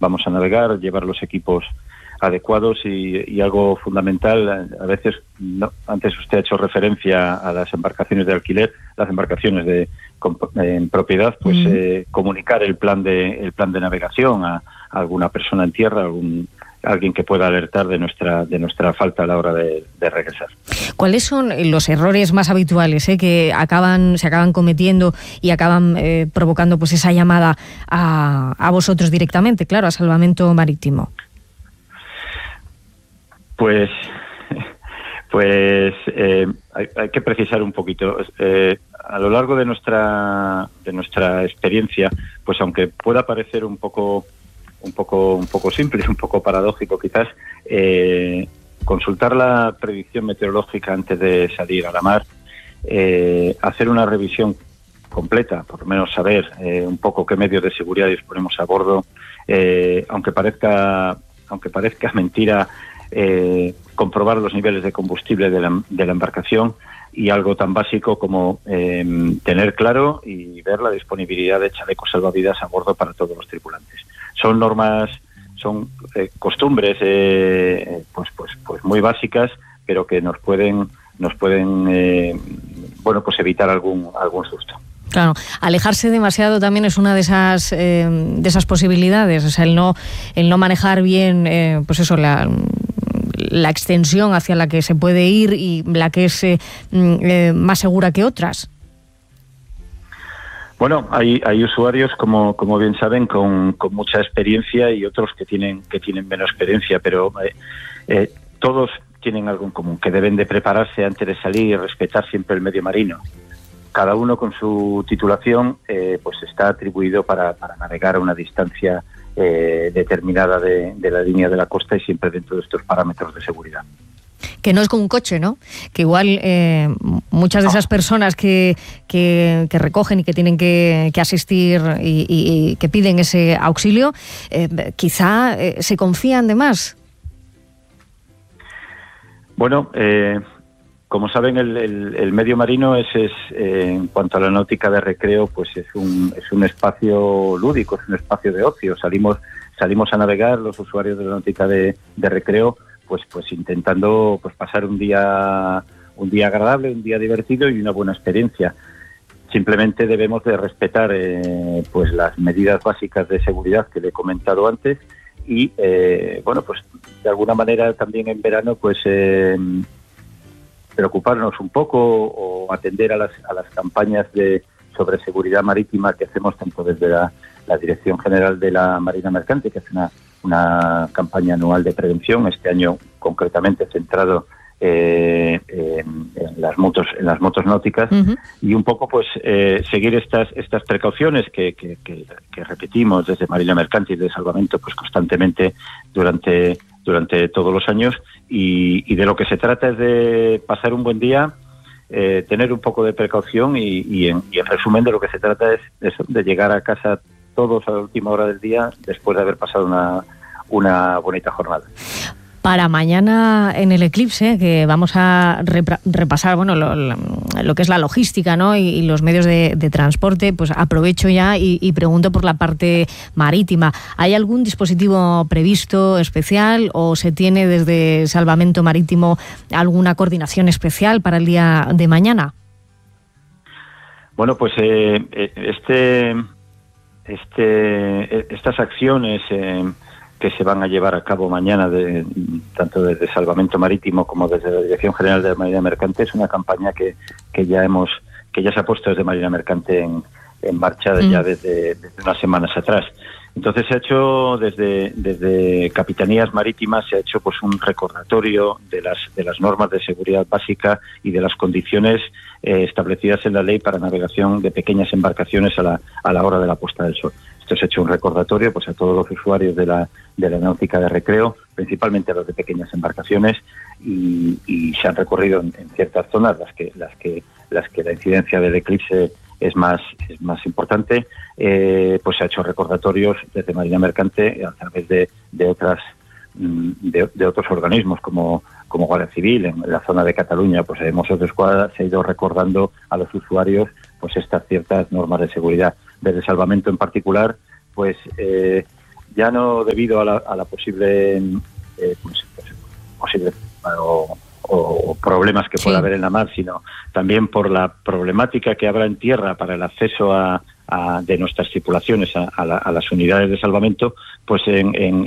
vamos a navegar, llevar los equipos adecuados y algo fundamental, a veces, no, antes usted ha hecho referencia a las embarcaciones de alquiler, las embarcaciones en propiedad, pues comunicar el plan de navegación a alguna persona en tierra, alguien que pueda alertar de nuestra falta a la hora de regresar. ¿Cuáles son los errores más habituales que se acaban cometiendo y acaban provocando pues esa llamada a vosotros directamente, claro, a Salvamento Marítimo? Pues hay que precisar un poquito. A lo largo de nuestra experiencia, pues aunque pueda parecer un poco simple, un poco paradójico quizás, consultar la predicción meteorológica antes de salir a la mar, hacer una revisión completa, por lo menos saber un poco qué medios de seguridad disponemos a bordo, aunque parezca mentira, comprobar los niveles de combustible de la embarcación, y algo tan básico como tener claro y ver la disponibilidad de chalecos salvavidas a bordo para todos los tripulantes. Son normas, son costumbres pues muy básicas, pero que nos pueden pues evitar algún susto. Claro, alejarse demasiado también es una de esas posibilidades, o sea, el no manejar bien pues eso, la extensión hacia la que se puede ir y la que es más segura que otras. Bueno, hay usuarios, como bien saben, con mucha experiencia, y otros que tienen menos experiencia, pero todos tienen algo en común, que deben de prepararse antes de salir y respetar siempre el medio marino. Cada uno con su titulación pues está atribuido para navegar a una distancia determinada de la línea de la costa, y siempre dentro de estos parámetros de seguridad. Que no es como un coche, ¿no? Que igual muchas de esas personas que recogen y que tienen que asistir y que piden ese auxilio, quizá se confían de más. Bueno, como saben, el medio marino es en cuanto a la náutica de recreo, pues es un espacio lúdico, es un espacio de ocio. Salimos a navegar los usuarios de la náutica de recreo, pues intentando pues pasar un día agradable, un día divertido y una buena experiencia. Simplemente debemos de respetar pues las medidas básicas de seguridad que le he comentado antes, y bueno, pues de alguna manera también en verano pues preocuparnos un poco o atender a las campañas sobre seguridad marítima que hacemos tanto desde la Dirección General de la Marina Mercante, que hace una campaña anual de prevención, este año concretamente centrado en las motos náuticas, y un poco pues seguir estas precauciones que repetimos desde Marina Mercante y de Salvamento pues constantemente durante todos los años, y de lo que se trata es de pasar un buen día, tener un poco de precaución, y en resumen de lo que se trata es de llegar a casa todos a la última hora del día después de haber pasado una bonita jornada. Para mañana en el eclipse, que vamos a repasar bueno lo que es la logística, ¿no? y los medios de transporte, pues aprovecho ya y pregunto por la parte marítima. ¿Hay algún dispositivo previsto especial o se tiene desde Salvamento Marítimo alguna coordinación especial para el día de mañana? Bueno, pues estas acciones que se van a llevar a cabo mañana, tanto desde Salvamento Marítimo como desde la Dirección General de la Marina Mercante, es una campaña que ya se ha puesto desde Marina Mercante en marcha ya desde unas semanas atrás. Entonces se ha hecho desde Capitanías Marítimas, se ha hecho pues un recordatorio de las normas de seguridad básica y de las condiciones establecidas en la ley para navegación de pequeñas embarcaciones a la hora de la puesta del sol. Esto se ha hecho un recordatorio pues a todos los usuarios de la náutica de recreo, principalmente a los de pequeñas embarcaciones, y se han recorrido en ciertas zonas las que la incidencia del eclipse es más importante, pues se ha hecho recordatorios desde Marina Mercante a través de otros organismos como Guardia Civil. En la zona de Cataluña, pues Mossos d'Esquadra se ha ido recordando a los usuarios pues estas ciertas normas de seguridad. Desde Salvamento en particular, pues ya no debido a la posible posible o problemas que pueda haber en la mar, sino también por la problemática que habrá en tierra para el acceso de nuestras tripulaciones a las unidades de salvamento, pues en